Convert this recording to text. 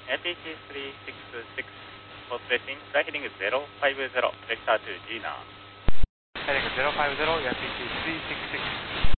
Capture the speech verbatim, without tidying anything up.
エーティーシーさんろくろく、ポートレーティング、フライヘディングゼロファイブゼロ、ベクターツー、ジーナー。 ヘディングゼロファイブゼロ、ヤンピーシーさんろくろく。